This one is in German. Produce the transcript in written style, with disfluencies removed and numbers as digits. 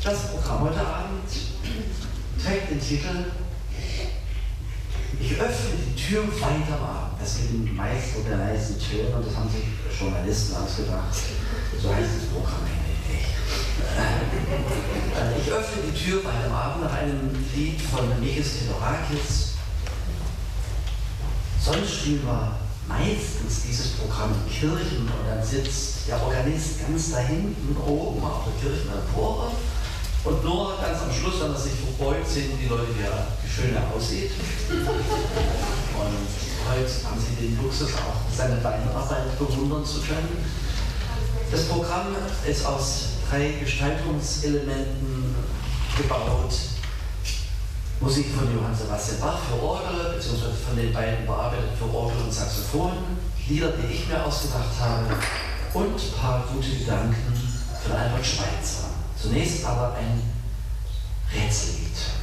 Das Programm heute Abend trägt den Titel Ich öffne die Tür weit am Abend. Das mit den meist oder leisen Tönen, und das haben sich Journalisten ausgedacht. So heißt das Programm eigentlich. Ich öffne die Tür weit am Abend nach einem Lied von Mikis Theodorakis. Sonst spielen wir meistens dieses Programm in Kirchen und dann sitzt der Organist ganz da hinten oben auf der Kirchenempore und nur ganz am Schluss, wenn er sich verbeugt, sehen die Leute, wie schön er aussieht. Und heute haben sie den Luxus, auch seine Beinarbeit bewundern zu können. Das Programm ist aus 3 Gestaltungselementen gebaut. Musik von Johann Sebastian Bach für Orgel, beziehungsweise von den beiden bearbeitet für Orgel und Saxophon, Lieder, die ich mir ausgedacht habe, und ein paar gute Gedanken von Albert Schweitzer. Zunächst aber ein Rätsellied.